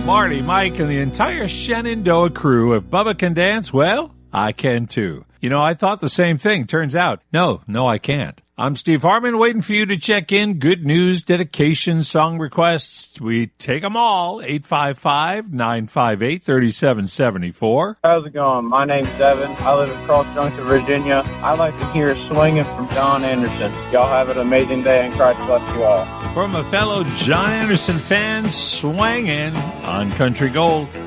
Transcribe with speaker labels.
Speaker 1: Marty, Mike, and the entire Shenandoah crew. If Bubba can dance, well, I can too. You know, I thought the same thing. Turns out, no, I can't. I'm Steve Harmon, waiting for you to check in. Good news, dedication, song requests. We take them all. 855-958-3774.
Speaker 2: How's it going? My name's Evan. I live in Cross Junction, Virginia. I like to hear Swinging from John Anderson. Y'all have an amazing day, and Christ bless you all.
Speaker 1: From a fellow John Anderson fan, swanging on Country Gold.